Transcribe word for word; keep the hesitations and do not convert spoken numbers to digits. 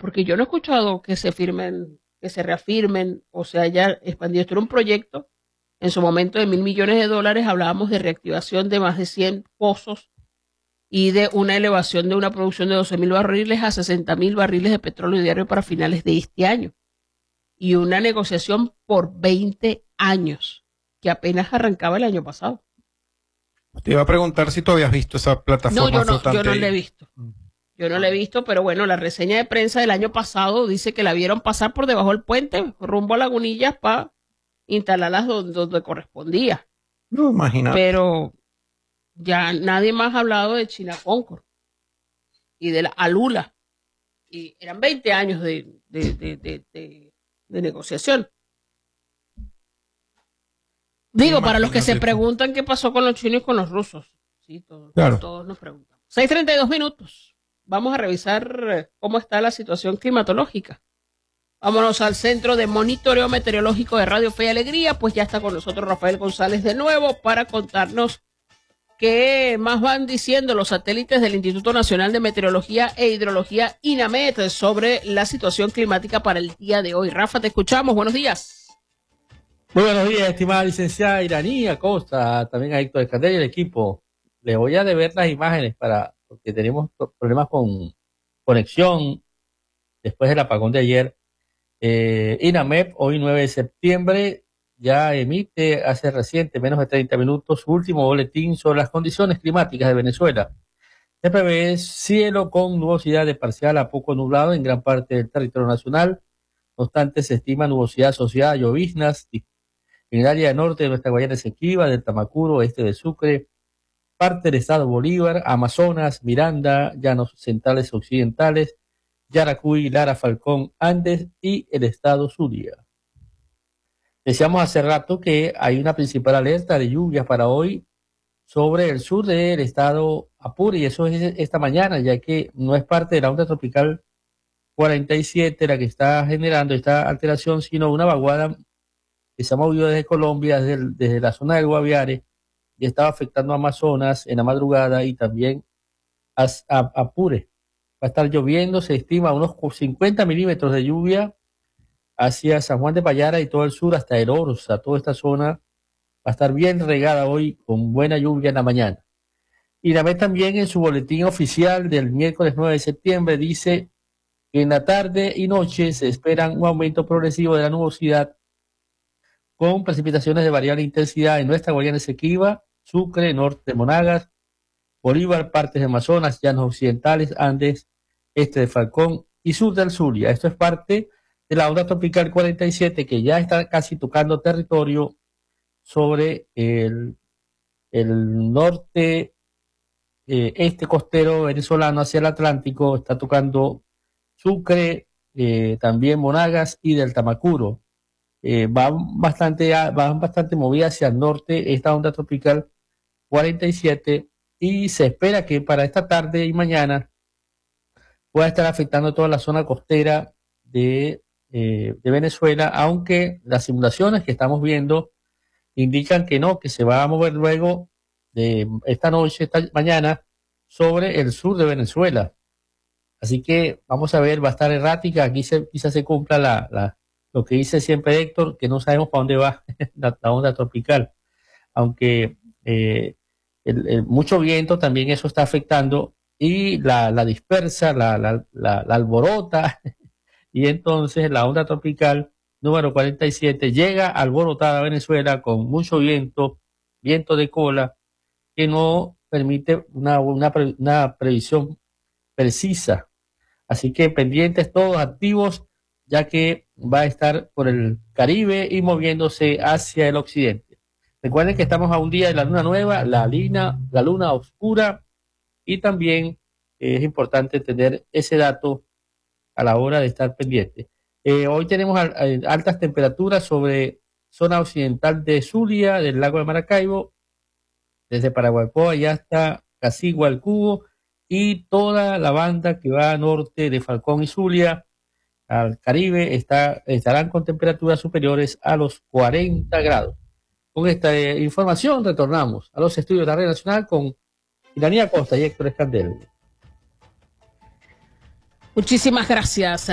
porque yo no he escuchado que se firmen, que se reafirmen o se haya expandido. Esto era un proyecto en su momento de mil millones de dólares. Hablábamos de reactivación de más de cien pozos y de una elevación de una producción de doce mil barriles a sesenta mil barriles de petróleo diario para finales de este año. Y una negociación por veinte años, que apenas arrancaba el año pasado. Te iba a preguntar si tú habías visto esa plataforma No, yo no, flotante. yo no la he visto. Yo no la he visto, pero bueno, la reseña de prensa del año pasado dice que la vieron pasar por debajo del puente, rumbo a Lagunillas, para instalarlas donde, donde correspondía. No, imagínate. Pero ya nadie más ha hablado de China Concord y de la Alula. Y eran veinte años de, de, de, de, de, de negociación. Digo, para los que se preguntan qué pasó con los chinos y con los rusos. Sí, todos, claro. todos nos preguntan. seis treinta y dos minutos. Vamos a revisar cómo está la situación climatológica. Vámonos al Centro de Monitoreo Meteorológico de Radio Fe y Alegría, pues ya está con nosotros Rafael González de nuevo para contarnos qué más van diciendo los satélites del Instituto Nacional de Meteorología e Hidrología, INAMET, sobre la situación climática para el día de hoy. Rafa, te escuchamos. Buenos días. Muy buenos días, estimada licenciada Iraní Acosta, también a Héctor Escandel y el equipo. Le voy a deber las imágenes para, porque tenemos problemas con conexión después del apagón de ayer. Eh, INAMET, hoy nueve de septiembre, ya emite hace reciente, menos de treinta minutos, su último boletín sobre las condiciones climáticas de Venezuela. Se prevé cielo con nubosidad de parcial a poco nublado en gran parte del territorio nacional. No obstante, se estima nubosidad asociada a lloviznas en el área norte de nuestra Guayana Esequiba, del Tamacuro, este de Sucre, parte del estado Bolívar, Amazonas, Miranda, Llanos Centrales Occidentales, Yaracuy, Lara, Falcón, Andes y el estado Zulia. Decíamos hace rato que hay una principal alerta de lluvias para hoy sobre el sur del estado Apure, y eso es esta mañana, ya que no es parte de la onda tropical cuarenta y siete la que está generando esta alteración, sino una vaguada que se ha movido desde Colombia, desde, el, desde la zona del Guaviare, y estaba afectando a Amazonas en la madrugada y también a, a, a Apure. Va a estar lloviendo, se estima unos cincuenta milímetros de lluvia hacia San Juan de Payara y todo el sur hasta el Orza. Toda esta zona va a estar bien regada hoy con buena lluvia en la mañana. Y la vez también en su boletín oficial del miércoles nueve de septiembre dice que en la tarde y noche se esperan un aumento progresivo de la nubosidad con precipitaciones de variable intensidad en nuestra Guayana Esequiba, Sucre, norte de Monagas, Bolívar, partes de Amazonas, Llanos Occidentales, Andes, este de Falcón y sur del Zulia. Esto es parte de la onda tropical cuarenta y siete que ya está casi tocando territorio sobre el, el norte eh, este costero venezolano hacia el Atlántico, está tocando Sucre, eh, también Monagas y del Tamacuro. Eh, va bastante va bastante movida hacia el norte esta onda tropical cuarenta y siete, y se espera que para esta tarde y mañana pueda estar afectando toda la zona costera de, eh, de Venezuela, aunque las simulaciones que estamos viendo indican que no, que se va a mover luego de esta noche, esta mañana, sobre el sur de Venezuela. Así que vamos a ver, va a estar errática, aquí se, quizás se cumpla la, la lo que dice siempre Héctor, que no sabemos para dónde va la, la onda tropical, aunque eh, el, el, mucho viento también eso está afectando, y la, la dispersa, la, la, la, la alborota, y entonces la onda tropical número cuarenta y siete llega alborotada a Venezuela con mucho viento, viento de cola, que no permite una, una, pre, una previsión precisa. Así que pendientes todos activos, ya que va a estar por el Caribe y moviéndose hacia el occidente. Recuerden que estamos a un día de la luna nueva, la luna, la luna oscura, y también eh, es importante tener ese dato a la hora de estar pendiente. Eh, hoy tenemos al, a, altas temperaturas sobre zona occidental de Zulia, del lago de Maracaibo, desde Paraguaypoa y hasta Casigua, el Cubo, y toda la banda que va a norte de Falcón y Zulia al Caribe está, estarán con temperaturas superiores a los cuarenta grados. Con esta eh, información retornamos a los estudios de la Red Nacional con Iraní Acosta y Héctor Escandel. Muchísimas gracias.